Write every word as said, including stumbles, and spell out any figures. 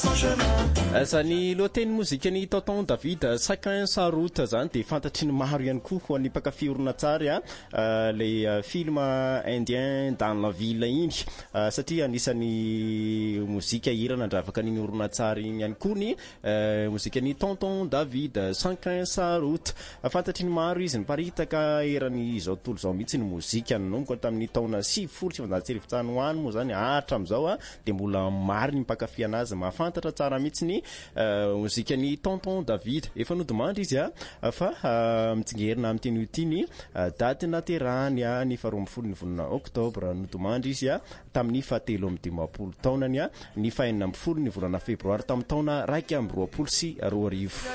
Asany loateny mozikany Tonton David Chacun sa route zany de fantatry ny maro ihany koa ho an'ny mpakafy horonan-tsary a le film indien dans la ville iny satria anisany mozika hira nandravaka ny horonan-tsary iny ihany koa ny mozikany Tonton David Chacun sa route fantatry ny maro izy niparitaka erany izao tontolo izao mihitsy ny mozika nanomboka tamin'ny taona sivifolo sy sivanjato sy arivo tsara ho any moa zany hatram'izao a de mbola maro ny mpakafy anazy mahafantatra tsara mihitsy ny mozikany Tonton David efa nodimandry izy a fa mitsingerina amin'ny teny ity ny daty naterahany a ny faharoa ambin'ny folo ny volana oktobra nodimandry izy a tamin'ny fahatelo amby dimampolo taonany a ny fahaenina amby folo ny volana febroary tamin'ny taona raika amby roapolo sy roa arivo.